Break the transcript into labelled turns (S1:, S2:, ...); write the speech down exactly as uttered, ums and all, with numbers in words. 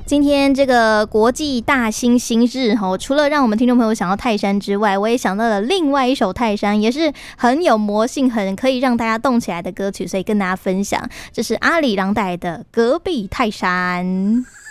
S1: 今天这个国际大猩猩日吼，除了让我们听众朋友想到泰山之外，我也想到了另外一首泰山，也是很有魔性、很可以让大家动起来的歌曲，所以跟大家分享，这是阿里郎带来的《隔壁泰山》。